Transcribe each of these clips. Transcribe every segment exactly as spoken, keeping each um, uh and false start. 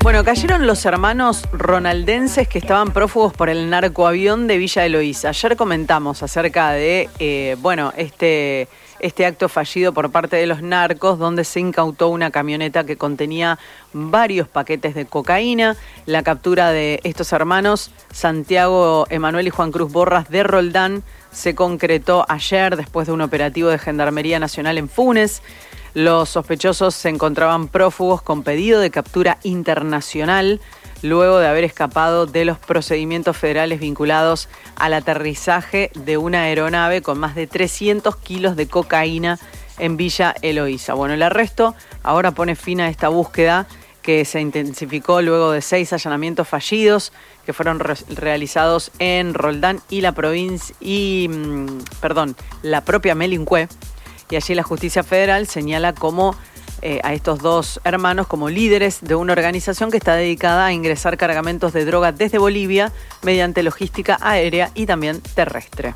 Bueno, cayeron los hermanos ronaldenses que estaban prófugos por el narcoavión de Villa Eloísa. Ayer comentamos acerca de, eh, bueno, este, este acto fallido por parte de los narcos, donde se incautó una camioneta que contenía varios paquetes de cocaína. La captura de estos hermanos, Santiago Emanuel y Juan Cruz Borras de Roldán, se concretó ayer después de un operativo de Gendarmería Nacional en Funes. Los sospechosos se encontraban prófugos con pedido de captura internacional luego de haber escapado de los procedimientos federales vinculados al aterrizaje de una aeronave con más de trescientos kilos de cocaína en Villa Eloísa. Bueno, el arresto ahora pone fin a esta búsqueda que se intensificó luego de seis allanamientos fallidos que fueron re- realizados en Roldán y la provincia y mmm, perdón, la propia Melincué. Y allí la justicia federal señala como eh, a estos dos hermanos como líderes de una organización que está dedicada a ingresar cargamentos de droga desde Bolivia mediante logística aérea y también terrestre.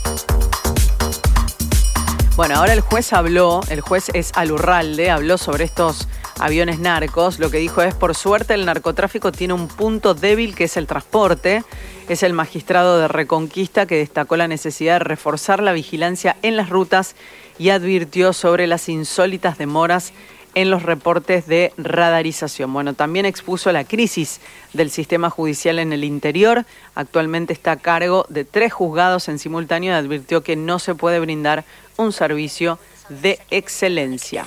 Bueno, ahora el juez habló, el juez es Alurralde, habló sobre estos aviones narcos. Lo que dijo es: por suerte el narcotráfico tiene un punto débil que es el transporte. Es el magistrado de Reconquista que destacó la necesidad de reforzar la vigilancia en las rutas y advirtió sobre las insólitas demoras en los reportes de radarización. Bueno, también expuso la crisis del sistema judicial en el interior. Actualmente está a cargo de tres juzgados en simultáneo y advirtió que no se puede brindar un servicio de excelencia.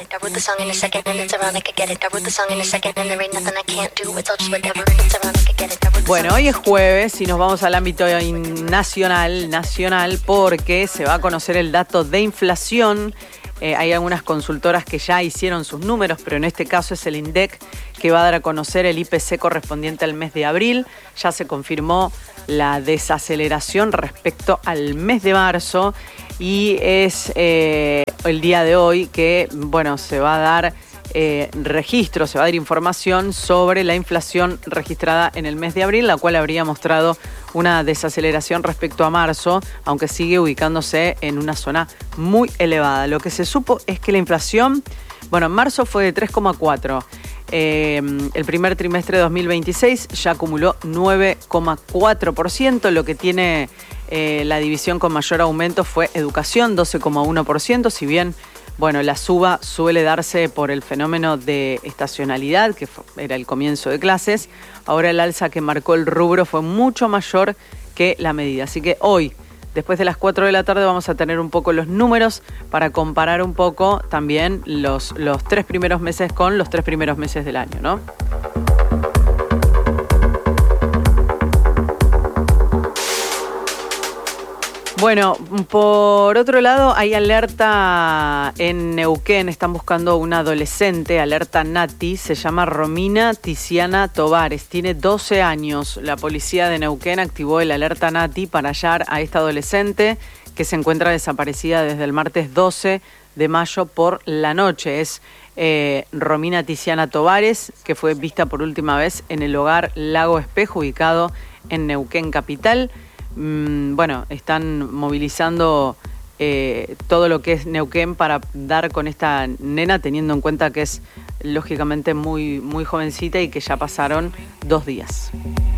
Bueno, hoy es jueves y nos vamos al ámbito nacional, nacional porque se va a conocer el dato de inflación. Eh, hay algunas consultoras que ya hicieron sus números, pero en este caso es el INDEC que va a dar a conocer el I P C correspondiente al mes de abril. Ya se confirmó la desaceleración respecto al mes de marzo y es eh, el día de hoy que, bueno, se va a dar eh, registro, se va a dar información sobre la inflación registrada en el mes de abril, la cual habría mostrado una desaceleración respecto a marzo, aunque sigue ubicándose en una zona muy elevada. Lo que se supo es que la inflación, bueno, en marzo fue de tres coma cuatro. Eh, el primer trimestre de dos mil veintiséis ya acumuló nueve coma cuatro por ciento. Lo que tiene eh, la división con mayor aumento fue educación, doce coma uno por ciento. Si bien, bueno, la suba suele darse por el fenómeno de estacionalidad, que era el comienzo de clases, ahora el alza que marcó el rubro fue mucho mayor que la medida. Así que hoy, después de las cuatro de la tarde, vamos a tener un poco los números para comparar un poco también los, los tres primeros meses con los tres primeros meses del año, ¿no? Bueno, por otro lado, hay alerta en Neuquén. Están buscando una adolescente, alerta Nati. Se llama Romina Tiziana Tovares. Tiene doce años. La policía de Neuquén activó el alerta Nati para hallar a esta adolescente que se encuentra desaparecida desde el martes doce de mayo por la noche. Es eh, Romina Tiziana Tovares, que fue vista por última vez en el hogar Lago Espejo, ubicado en Neuquén capital. Bueno, están movilizando eh, todo lo que es Neuquén para dar con esta nena, teniendo en cuenta que es lógicamente muy, muy jovencita y que ya pasaron dos días.